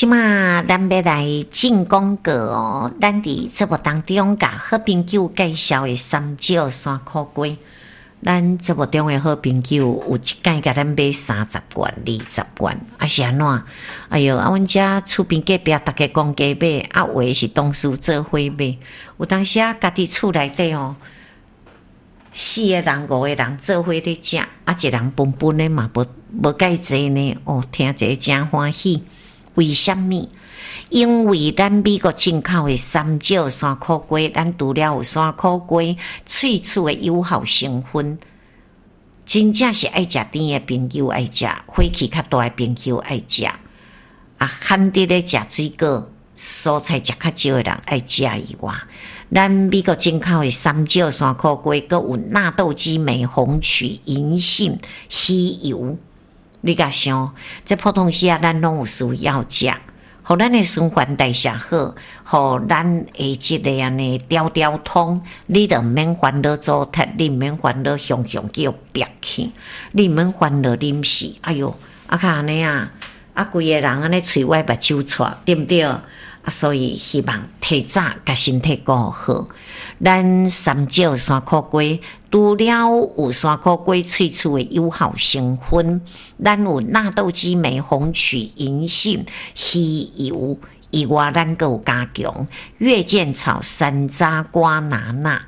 即马咱要来进广告哦，咱伫节目当中甲好朋友介绍的三椒山苦粿，咱节目中的好朋友有一间甲咱买30罐、20罐，是安怎？哎哟，阮遮厝边隔壁大家讲加买，有的是同事做伙买，有当时家己厝内底哦。4个人、5个人做伙咧食，一人分分的嘛，无介济呢。哦，听者真欢喜。为什么？因为咱美国进口的三椒山苦粿，咱除了有山苦粿萃取的有效成分，真正是爱食甜的朋友爱食，火气较大的朋友爱食。罕得咧食水果、蔬菜食较少的人爱食以外。咱美国进口的三椒山苦粿，佮有纳豆激酶、红曲、银杏、稀油。你甲想，这普通时咱拢有需要食，互咱的循环代谢好，互咱的即个安尼条通，你就免烦恼做脱，你免烦恼雄叫憋气，你免烦恼啉死。哎哟，较安尼啊，规个人安尼嘴歪目睭错，对不对？所以希望提早甲身体顾好。咱三椒山苦粿除了有山苦粿萃取的有效成分，咱有纳豆激酶、红曲、银杏、稀油以外，咱还有加强月见草、山楂、瓜拿纳，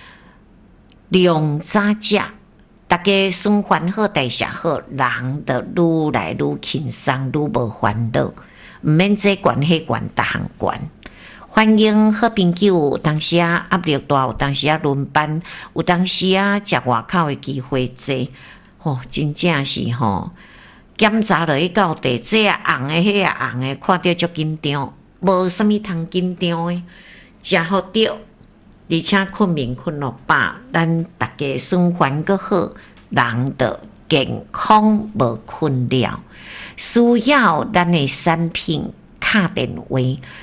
量早食。大家循环好、代谢好，人就愈来愈轻松，愈无烦恼。毋免这管迄管，逐项管。欢迎好朋友，有当时压力大，有当时轮班，有当时食外口的机会多，真正是检查落去到底，这红的、迄红的，看到足紧张，无啥物通紧张的，食好着，而且困眠困落饱，咱大家循环阁好，人就健康无困扰。需要咱的产品打电话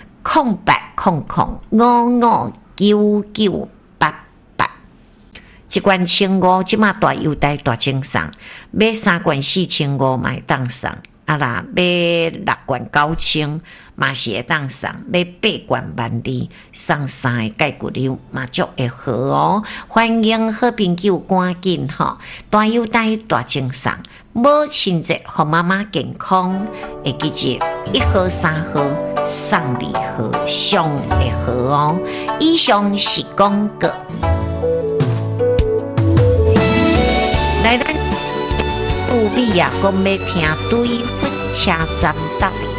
0800559988，一罐1500，即马大优待大精送，买3罐4050嘛会当送，啦买6罐9000嘛是会当送，买8罐12000送3个解骨瘤嘛足会好哦。欢迎好朋友赶紧大优待大精送。母亲节和妈妈健康，会记住1号、3号送2号，上会好哦。以上是广告。来，咱有理啊，讲要听对火车站搭。